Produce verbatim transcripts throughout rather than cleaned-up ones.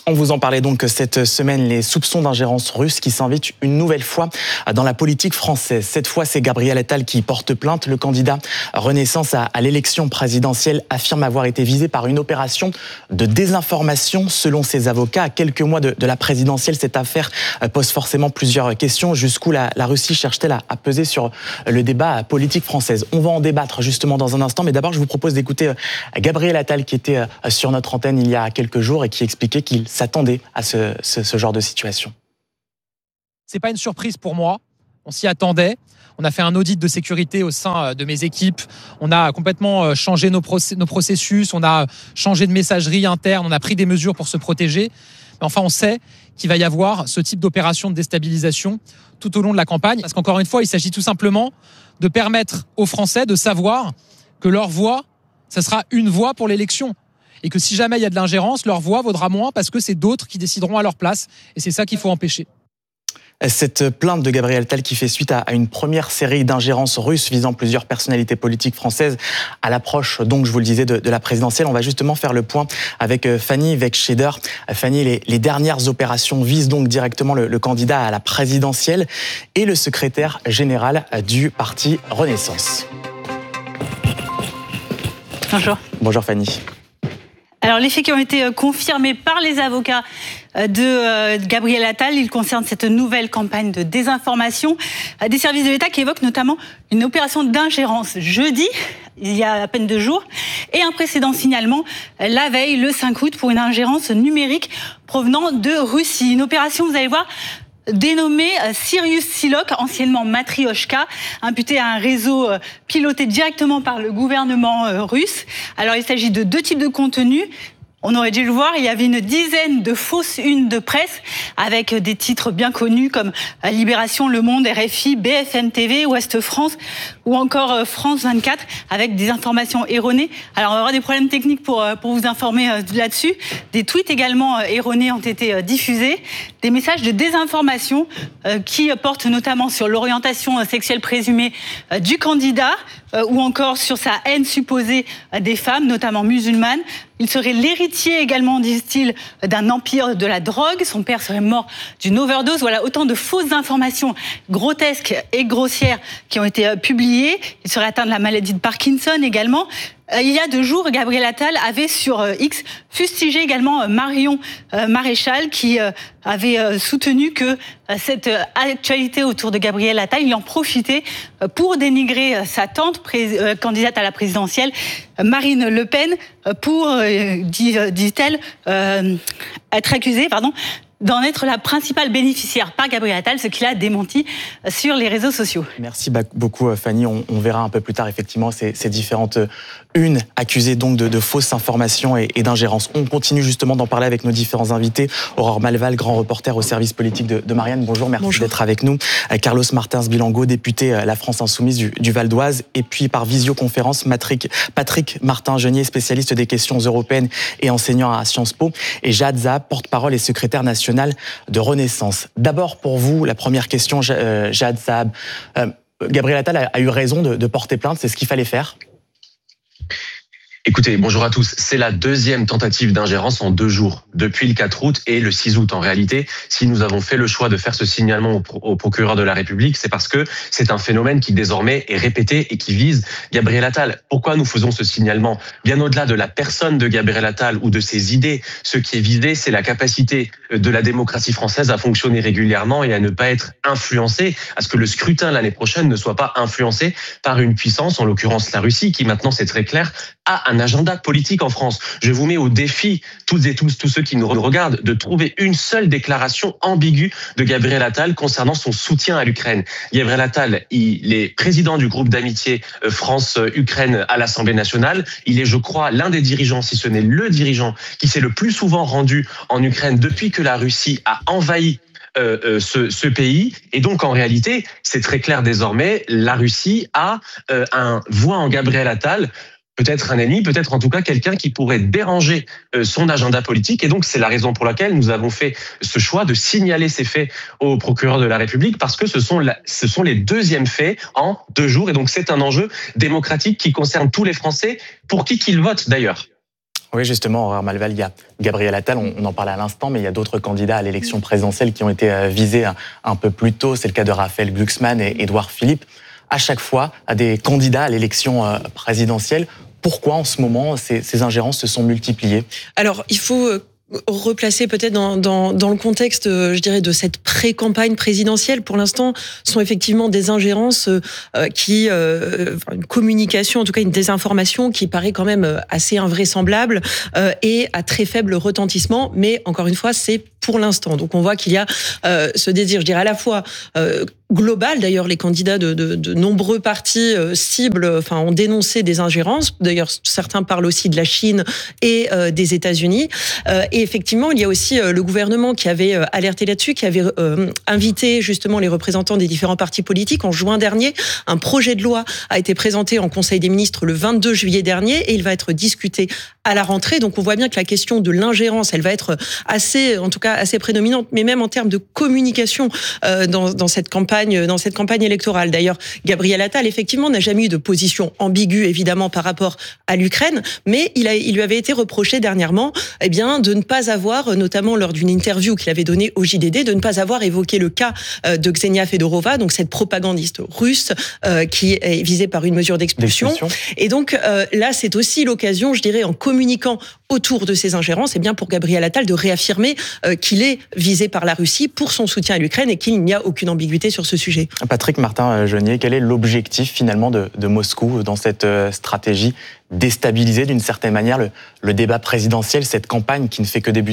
On vous en parlait donc cette semaine, les soupçons d'ingérence russe qui s'invitent une nouvelle fois dans la politique française. Cette fois, c'est Gabriel Attal qui porte plainte. Le candidat Renaissance à, à l'élection présidentielle affirme avoir été visé par une opération de désinformation. Selon ses avocats, à quelques mois de, de la présidentielle, cette affaire pose forcément plusieurs questions. Jusqu'où la, la Russie cherche-t-elle à, à peser sur le débat politique française? On va en débattre justement dans un instant, mais d'abord, je vous propose d'écouter Gabriel Attal qui était sur notre antenne il y a quelques jours et qui expliquait qu'il s'attendait à ce, ce, ce genre de situation. C'est pas une surprise pour moi. On s'y attendait. On a fait un audit de sécurité au sein de mes équipes. On a complètement changé nos, process- nos processus. On a changé de messagerie interne. On a pris des mesures pour se protéger. Mais enfin, on sait qu'il va y avoir ce type d'opération de déstabilisation tout au long de la campagne. Parce qu'encore une fois, il s'agit tout simplement de permettre aux Français de savoir que leur voix, ça sera une voix pour l'élection. Et que si jamais il y a de l'ingérence, leur voix vaudra moins parce que c'est d'autres qui décideront à leur place. Et c'est ça qu'il faut empêcher. Cette plainte de Gabriel Attal qui fait suite à une première série d'ingérences russes visant plusieurs personnalités politiques françaises à l'approche, donc je vous le disais, de, de la présidentielle. On va justement faire le point avec Fanny Wegscheder. Fanny, les, les dernières opérations visent donc directement le, le candidat à la présidentielle et le secrétaire général du parti Renaissance. Bonjour. Bonjour Fanny. Alors, les faits qui ont été confirmés par les avocats de Gabriel Attal, ils concernent cette nouvelle campagne de désinformation des services de l'État qui évoque notamment une opération d'ingérence jeudi, il y a à peine deux jours, et un précédent signalement la veille, le cinq août, pour une ingérence numérique provenant de Russie. Une opération, vous allez voir, dénommé Sirius Siloc, anciennement Matrioshka, imputé à un réseau piloté directement par le gouvernement russe. Alors, il s'agit de deux types de contenus. On aurait dû le voir, il y avait une dizaine de fausses unes de presse avec des titres bien connus comme Libération, Le Monde, R F I, B F M T V, Ouest France ou encore France vingt-quatre avec des informations erronées. Alors, on va avoir des problèmes techniques pour, pour vous informer là-dessus. Des tweets également erronés ont été diffusés. Des messages de désinformation qui portent notamment sur l'orientation sexuelle présumée du candidat ou encore sur sa haine supposée des femmes, notamment musulmanes. Il serait l'héritier également, disent-ils, d'un empire de la drogue. Son père serait mort d'une overdose. Voilà autant de fausses informations grotesques et grossières qui ont été publiées. Il serait atteint de la maladie de Parkinson également. Il y a deux jours, Gabriel Attal avait sur X fustigé également Marion Maréchal qui avait soutenu que cette actualité autour de Gabriel Attal, il en profitait pour dénigrer sa tante pré- candidate à la présidentielle, Marine Le Pen, pour, dit-elle, être accusée, pardon, d'en être la principale bénéficiaire par Gabriel Attal, ce qu'il a démenti sur les réseaux sociaux. Merci beaucoup Fanny. On, on verra un peu plus tard effectivement ces, ces différentes unes accusées donc de, de fausses informations et, et d'ingérence. On continue justement d'en parler avec nos différents invités. Aurore Malval, grand reporter au service politique de, de Marianne. Bonjour, merci Bonjour. d'être avec nous. Carlos Martins Bilango, député La France Insoumise du, du Val d'Oise. Et puis par visioconférence, Patrick, Patrick Martin-Genier, spécialiste des questions européennes et enseignant à Sciences Po. Et Jad Zahab, porte-parole et secrétaire national de Renaissance. D'abord pour vous, la première question, Jad Zahab. Euh, Gabriel Attal a, a eu raison de, de porter plainte, c'est ce qu'il fallait faire? Écoutez, bonjour à tous. C'est la deuxième tentative d'ingérence en deux jours, depuis le quatre août et le six août. En réalité, si nous avons fait le choix de faire ce signalement au, pro- au procureur de la République, c'est parce que c'est un phénomène qui désormais est répété et qui vise Gabriel Attal. Pourquoi nous faisons ce signalement? Bien au-delà de la personne de Gabriel Attal ou de ses idées, ce qui est visé, c'est la capacité de la démocratie française à fonctionner régulièrement et à ne pas être influencée, à ce que le scrutin l'année prochaine ne soit pas influencé par une puissance, en l'occurrence la Russie, qui maintenant, c'est très clair, a un agenda politique en France. Je vous mets au défi, toutes et tous, tous ceux qui nous regardent, de trouver une seule déclaration ambiguë de Gabriel Attal concernant son soutien à l'Ukraine. Gabriel Attal, il est président du groupe d'amitié France-Ukraine à l'Assemblée nationale. Il est, je crois, l'un des dirigeants, si ce n'est le dirigeant, qui s'est le plus souvent rendu en Ukraine depuis que la Russie a envahi Euh, euh, ce, ce pays. Et donc, en réalité, c'est très clair désormais, la Russie a euh, un voix en Gabriel Attal, peut-être un ennemi, peut-être en tout cas quelqu'un qui pourrait déranger euh, son agenda politique. Et donc, c'est la raison pour laquelle nous avons fait ce choix de signaler ces faits au procureur de la République, parce que ce sont, la, ce sont les deuxièmes faits en deux jours. Et donc, c'est un enjeu démocratique qui concerne tous les Français, pour qui qu'ils votent d'ailleurs. Oui, justement, Aurore Malval, il y a Gabriel Attal, on, on en parlait à l'instant, mais il y a d'autres candidats à l'élection présidentielle qui ont été visés un, un peu plus tôt. C'est le cas de Raphaël Glucksmann et Édouard Philippe. À chaque fois, à des candidats à l'élection présidentielle, pourquoi en ce moment ces, ces ingérences se sont multipliées ? Alors, il faut replacer peut-être dans, dans, dans le contexte, je dirais, de cette pré-campagne présidentielle. Pour l'instant, sont effectivement des ingérences euh, qui, euh, une communication, en tout cas une désinformation qui paraît quand même assez invraisemblable euh, et à très faible retentissement. Mais encore une fois, c'est pour l'instant. Donc on voit qu'il y a euh, ce désir, je dirais, à la fois euh, global. D'ailleurs, les candidats de, de, de nombreux partis euh, cibles, enfin, ont dénoncé des ingérences. D'ailleurs, certains parlent aussi de la Chine et euh, des États-Unis. Euh, et effectivement, il y a aussi euh, le gouvernement qui avait euh, alerté là-dessus, qui avait euh, invité justement les représentants des différents partis politiques. En juin dernier, un projet de loi a été présenté en Conseil des ministres le vingt-deux juillet dernier et il va être discuté à la rentrée. Donc on voit bien que la question de l'ingérence, elle va être assez, en tout cas assez prédominante, mais même en termes de communication euh, dans, dans cette campagne, dans cette campagne électorale. D'ailleurs, Gabriel Attal, effectivement, n'a jamais eu de position ambiguë, évidemment, par rapport à l'Ukraine, mais il, a, il lui avait été reproché dernièrement, eh bien, de ne pas avoir, notamment lors d'une interview qu'il avait donnée au J D D, de ne pas avoir évoqué le cas de Ksenia Fedorova, donc cette propagandiste russe euh, qui est visée par une mesure d'expulsion. Et donc euh, là, c'est aussi l'occasion, je dirais, en communiquant autour de ces ingérences, eh bien, pour Gabriel Attal de réaffirmer euh, qu'il est visé par la Russie pour son soutien à l'Ukraine et qu'il n'y a aucune ambiguïté sur ce sujet. Patrick Martin-Jeunier, quel est l'objectif finalement de, de Moscou dans cette stratégie déstabiliser d'une certaine manière le, le débat présidentiel, cette campagne qui ne fait que débuter ?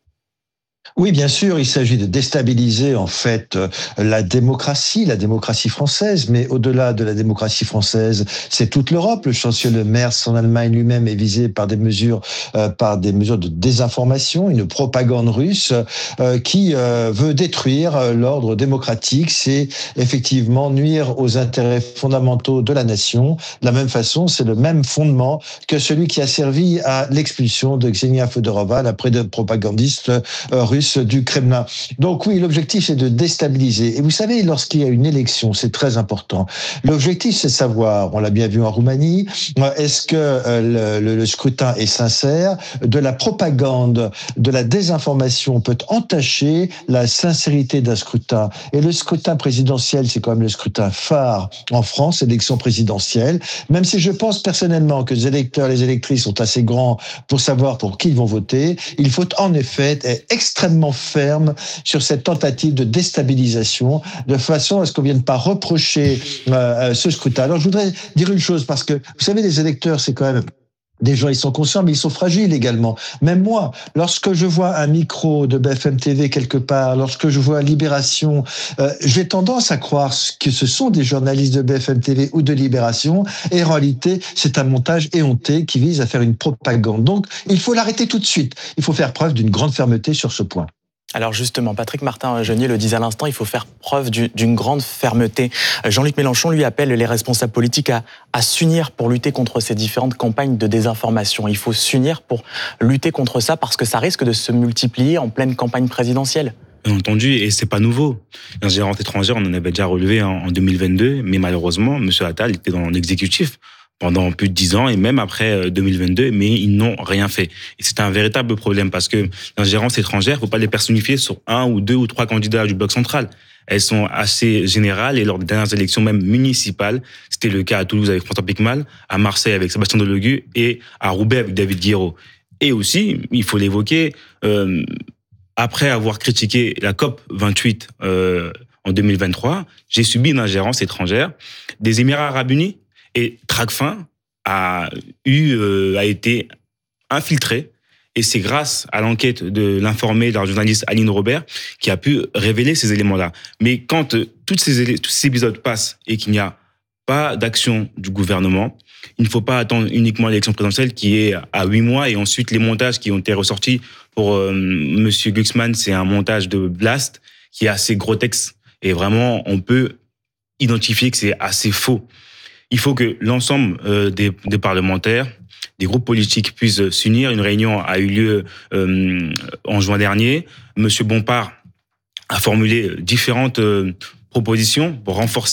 Oui, bien sûr, il s'agit de déstabiliser en fait la démocratie, la démocratie française, mais au-delà de la démocratie française, c'est toute l'Europe. Le chancelier Merz en Allemagne lui-même est visé par des mesures, euh, par des mesures de désinformation, une propagande russe euh, qui euh, veut détruire l'ordre démocratique. C'est effectivement nuire aux intérêts fondamentaux de la nation. De la même façon, c'est le même fondement que celui qui a servi à l'expulsion de Ksenia Fedorova, la propagandiste euh, russe du Kremlin. Donc oui, l'objectif c'est de déstabiliser. Et vous savez, lorsqu'il y a une élection, c'est très important. L'objectif c'est de savoir, on l'a bien vu en Roumanie, est-ce que le, le, le scrutin est sincère? De la propagande, de la désinformation peut entacher la sincérité d'un scrutin. Et le scrutin présidentiel, c'est quand même le scrutin phare en France, élection présidentielle. Même si je pense personnellement que les électeurs et les électrices sont assez grands pour savoir pour qui ils vont voter, il faut en effet être extrêmement ferme sur cette tentative de déstabilisation, de façon à ce qu'on ne vienne pas reprocher euh, ce scrutin. Alors je voudrais dire une chose, parce que vous savez, les électeurs, c'est quand même des gens, ils sont conscients, mais ils sont fragiles également. Même moi, lorsque je vois un micro de B F M T V quelque part, lorsque je vois Libération, euh, j'ai tendance à croire que ce sont des journalistes de B F M T V ou de Libération, et en réalité, c'est un montage éhonté qui vise à faire une propagande. Donc, il faut l'arrêter tout de suite. Il faut faire preuve d'une grande fermeté sur ce point. Alors justement, Patrick Martin-Jeunier le disait à l'instant, il faut faire preuve d'une grande fermeté. Jean-Luc Mélenchon lui appelle les responsables politiques à, à s'unir pour lutter contre ces différentes campagnes de désinformation. Il faut s'unir pour lutter contre ça parce que ça risque de se multiplier en pleine campagne présidentielle. Bien entendu, et c'est pas nouveau. L'ingérence étrangère, on en avait déjà relevé en deux mille vingt-deux, mais malheureusement, M. Attal était dans l'exécutif pendant plus de dix ans et même après deux mille vingt-deux, mais ils n'ont rien fait. Et c'est un véritable problème parce que l'ingérence étrangère, faut pas les personnifier sur un ou deux ou trois candidats du bloc central. Elles sont assez générales et lors des dernières élections même municipales, c'était le cas à Toulouse avec François Picmal, à Marseille avec Sébastien Delogu et à Roubaix avec David Guiraud. Et aussi, il faut l'évoquer, euh, après avoir critiqué la COP vingt-huit euh, en deux mille vingt-trois, j'ai subi une ingérence étrangère des Émirats Arabes Unis. Et Tracfin a eu, euh, a été infiltré. Et c'est grâce à l'enquête de l'informée de la journaliste Aline Robert qui a pu révéler ces éléments-là. Mais quand euh, toutes ces, tous ces épisodes passent et qu'il n'y a pas d'action du gouvernement, il ne faut pas attendre uniquement l'élection présidentielle qui est à huit mois et ensuite les montages qui ont été ressortis pour euh, Monsieur Glucksmann, c'est un montage de Blast qui est assez grotesque et vraiment on peut identifier que c'est assez faux. Il faut que l'ensemble euh, des, des parlementaires, des groupes politiques puissent s'unir. Une réunion a eu lieu euh, en juin dernier. Monsieur Bompard a formulé différentes euh, propositions pour renforcer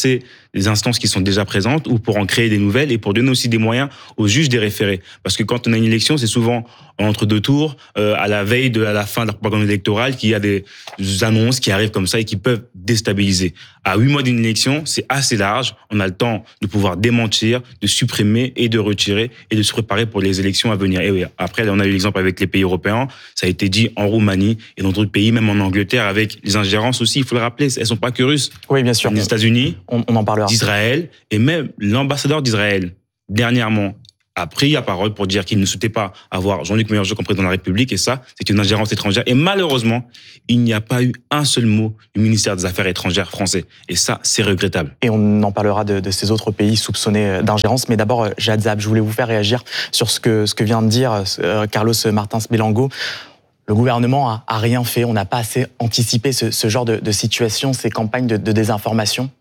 les instances qui sont déjà présentes ou pour en créer des nouvelles et pour donner aussi des moyens aux juges des référés. Parce que quand on a une élection, c'est souvent entre deux tours, euh, à la veille de à la fin de la propagande électorale, qu'il y a des annonces qui arrivent comme ça et qui peuvent déstabiliser. À huit mois d'une élection, c'est assez large. On a le temps de pouvoir démentir, de supprimer et de retirer et de se préparer pour les élections à venir. Et oui, après, on a eu l'exemple avec les pays européens. Ça a été dit en Roumanie et dans d'autres pays, même en Angleterre, avec les ingérences aussi. Il faut le rappeler, elles sont pas que russes. Oui, bien sûr. Les États-Unis, on, on en parlera. D'Israël et même l'ambassadeur d'Israël dernièrement a pris la parole pour dire qu'il ne souhaitait pas avoir Jean-Luc Mélenchon comme président de la République, et ça, c'est une ingérence étrangère. Et malheureusement, il n'y a pas eu un seul mot du ministère des Affaires étrangères français. Et ça, c'est regrettable. Et on en parlera de, de ces autres pays soupçonnés d'ingérence. Mais d'abord, Jihad Zahab, je voulais vous faire réagir sur ce que, ce que vient de dire euh, Carlos Martins Belango. Le gouvernement a, a rien fait. On n'a pas assez anticipé ce, ce genre de, de situation, ces campagnes de, de désinformation.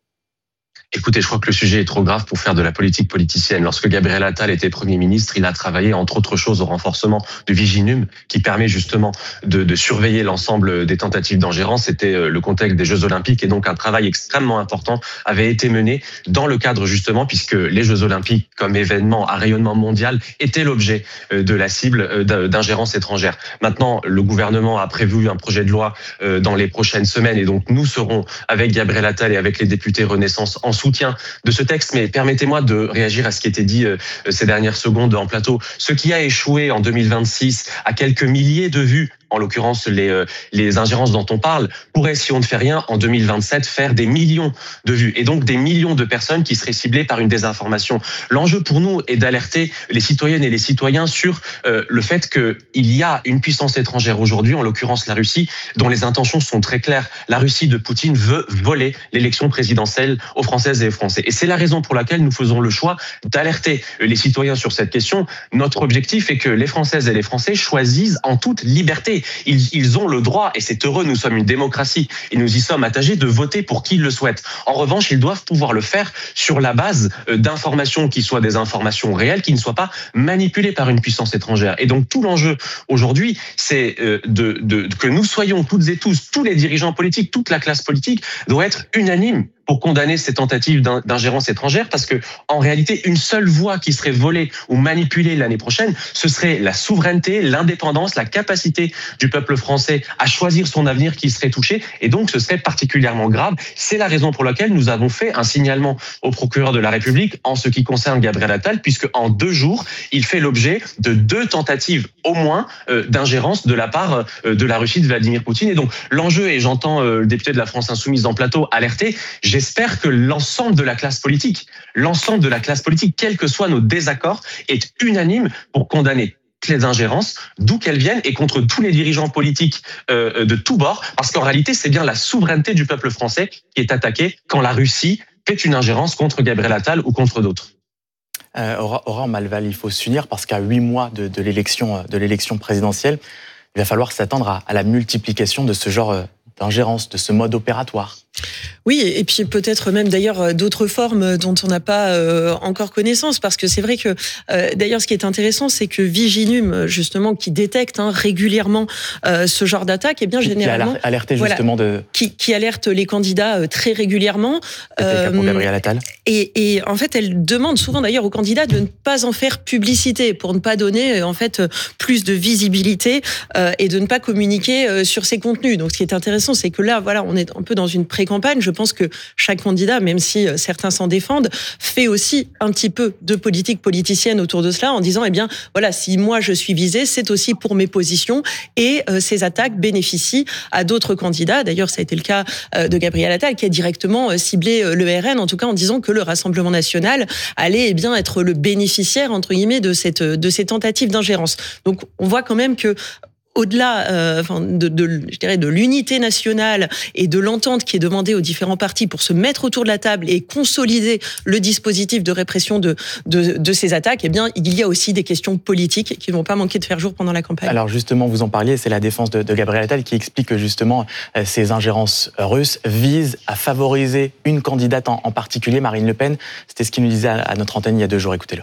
Écoutez, je crois que le sujet est trop grave pour faire de la politique politicienne. Lorsque Gabriel Attal était Premier ministre, il a travaillé, entre autres choses, au renforcement de Viginum, qui permet justement de, de surveiller l'ensemble des tentatives d'ingérence. C'était le contexte des Jeux Olympiques, et donc un travail extrêmement important avait été mené dans le cadre, justement, puisque les Jeux Olympiques, comme événement à rayonnement mondial, étaient l'objet de la cible d'ingérence étrangère. Maintenant, le gouvernement a prévu un projet de loi dans les prochaines semaines, et donc nous serons, avec Gabriel Attal et avec les députés Renaissance, en soutien de ce texte. Mais permettez-moi de réagir à ce qui était dit euh, ces dernières secondes en plateau. Ce qui a échoué en deux mille vingt-six à quelques milliers de vues, en l'occurrence les, euh, les ingérences dont on parle, pourrait, si on ne fait rien, en deux mille vingt-sept, faire des millions de vues. Et donc des millions de personnes qui seraient ciblées par une désinformation. L'enjeu pour nous est d'alerter les citoyennes et les citoyens sur euh, le fait qu'il y a une puissance étrangère aujourd'hui, en l'occurrence la Russie, dont les intentions sont très claires. La Russie de Poutine veut voler l'élection présidentielle aux Françaises et aux Français. Et c'est la raison pour laquelle nous faisons le choix d'alerter les citoyens sur cette question. Notre objectif est que les Françaises et les Français choisissent en toute liberté. Ils, ils ont le droit, et c'est heureux, nous sommes une démocratie et nous y sommes attachés, de voter pour qui ils le souhaitent. En revanche, ils doivent pouvoir le faire sur la base d'informations qui soient des informations réelles, qui ne soient pas manipulées par une puissance étrangère. Et donc tout l'enjeu aujourd'hui, c'est de, de, de, que nous soyons toutes et tous, tous les dirigeants politiques, toute la classe politique, doit être unanime pour condamner ces tentatives d'ingérence étrangère, parce que en réalité, une seule voix qui serait volée ou manipulée l'année prochaine, ce serait la souveraineté, l'indépendance, la capacité du peuple français à choisir son avenir qui serait touchée, et donc ce serait particulièrement grave. C'est la raison pour laquelle nous avons fait un signalement au procureur de la République en ce qui concerne Gabriel Attal, puisque en deux jours, il fait l'objet de deux tentatives au moins euh, d'ingérence de la part euh, de la Russie de Vladimir Poutine. Et donc l'enjeu, et j'entends euh, le député de la France Insoumise en plateau alerter, j'espère que l'ensemble de la classe politique, l'ensemble de la classe politique, quels que soient nos désaccords, est unanime pour condamner les ingérences, d'où qu'elles viennent, et contre tous les dirigeants politiques euh, de tous bords, parce qu'en réalité, c'est bien la souveraineté du peuple français qui est attaquée quand la Russie fait une ingérence contre Gabriel Attal ou contre d'autres. Euh, Aurore Malval, il faut s'unir parce qu'à huit mois de, de l'élection de l'élection présidentielle, il va falloir s'attendre à, à la multiplication de ce genre d'ingérence, de ce mode opératoire. Oui, et puis peut-être même d'ailleurs d'autres formes dont on n'a pas euh, encore connaissance, parce que c'est vrai que euh, d'ailleurs ce qui est intéressant, c'est que Viginum, justement, qui détecte hein, régulièrement euh, ce genre d'attaque, et bien qui, généralement qui a alerté justement voilà, de qui, qui alerte les candidats euh, très régulièrement. C'était le cas pour Gabriel Attal. Et, et en fait, elle demande souvent d'ailleurs aux candidats de ne pas en faire publicité pour ne pas donner en fait plus de visibilité euh, et de ne pas communiquer euh, sur ces contenus. Donc, ce qui est intéressant, c'est que là, voilà, on est un peu dans une pré-campagne. Je pense que chaque candidat, même si certains s'en défendent, fait aussi un petit peu de politique politicienne autour de cela en disant, eh bien, voilà, si moi je suis visé, c'est aussi pour mes positions, et euh, ces attaques bénéficient à d'autres candidats. D'ailleurs, ça a été le cas euh, de Gabriel Attal, qui a directement euh, ciblé euh, le R N, en tout cas en disant que le Rassemblement national allait eh bien être le bénéficiaire entre guillemets de cette de ces tentatives d'ingérence. Donc, on voit quand même que au-delà euh, enfin, de, de, je dirais de l'unité nationale et de l'entente qui est demandée aux différents partis pour se mettre autour de la table et consolider le dispositif de répression de, de, de ces attaques, eh bien, il y a aussi des questions politiques qui ne vont pas manquer de faire jour pendant la campagne. Alors justement, vous en parliez, c'est la défense de, de Gabriel Attal qui explique que justement ces ingérences russes visent à favoriser une candidate en, en particulier, Marine Le Pen. C'était ce qu'il nous disait à, à notre antenne il y a deux jours. Écoutez-le.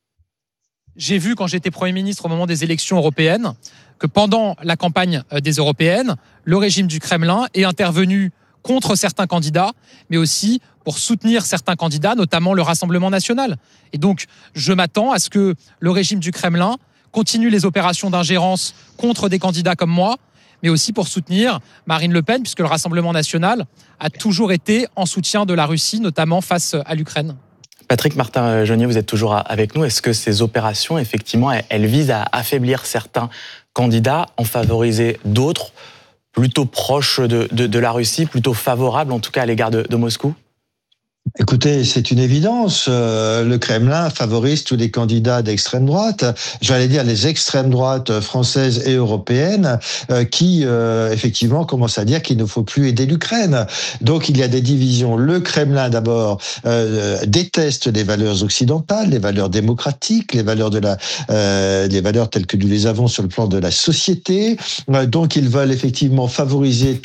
J'ai vu quand j'étais Premier ministre au moment des élections européennes que pendant la campagne des européennes, le régime du Kremlin est intervenu contre certains candidats, mais aussi pour soutenir certains candidats, notamment le Rassemblement national. Et donc, je m'attends à ce que le régime du Kremlin continue les opérations d'ingérence contre des candidats comme moi, mais aussi pour soutenir Marine Le Pen, puisque le Rassemblement national a toujours été en soutien de la Russie, notamment face à l'Ukraine. Patrick Martin-Jeunier, vous êtes toujours avec nous. Est-ce que ces opérations, effectivement, elles visent à affaiblir certains candidats, en favoriser d'autres, plutôt proches de, de, de la Russie, plutôt favorables en tout cas à l'égard de, de Moscou ? Écoutez, c'est une évidence. Le Kremlin favorise tous les candidats d'extrême droite. J'allais dire les extrêmes droites françaises et européennes qui, euh, effectivement, commencent à dire qu'il ne faut plus aider l'Ukraine. Donc, il y a des divisions. Le Kremlin, d'abord, euh, déteste les valeurs occidentales, les valeurs démocratiques, les valeurs de la, euh, les valeurs telles que nous les avons sur le plan de la société. Donc, ils veulent effectivement favoriser